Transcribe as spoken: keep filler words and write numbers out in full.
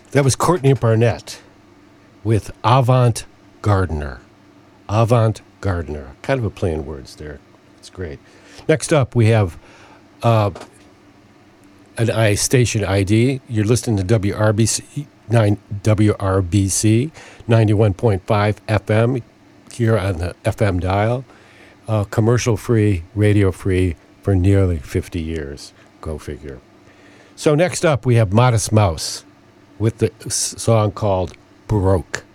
That was Courtney Barnett with Avant Gardener. Avant Gardener. Kind of a play on words there. It's great. Next up, we have uh, an I station I D. You're listening to W R B C, nine, W R B C ninety-one point five F M here on the F M dial. Uh, commercial-free, radio-free for nearly fifty years. Go figure. So next up, we have Modest Mouse with the song called Broke.